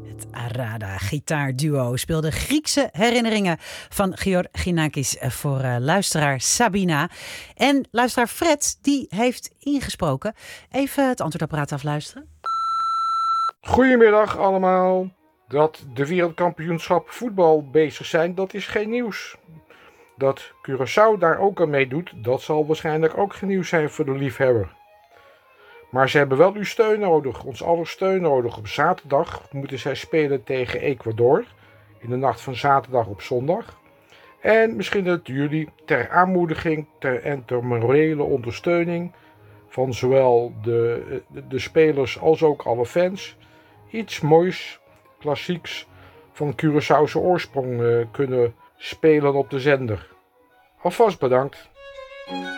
Het Arada gitaarduo speelde Griekse herinneringen van Georginakis voor luisteraar Sabina. En luisteraar Fred, die heeft ingesproken. Even het antwoordapparaat afluisteren. Goedemiddag allemaal. Dat de wereldkampioenschap voetbal bezig zijn, dat is geen nieuws. Dat Curaçao daar ook aan meedoet, dat zal waarschijnlijk ook geen nieuws zijn voor de liefhebber. Maar ze hebben wel uw steun nodig, ons aller steun nodig. Op zaterdag moeten zij spelen tegen Ecuador, in de nacht van zaterdag op zondag. En misschien dat jullie ter aanmoediging en ter morele ondersteuning van zowel de spelers als ook alle fans iets moois, klassieks van Curaçaose oorsprong kunnen spelen op de zender. Alvast bedankt.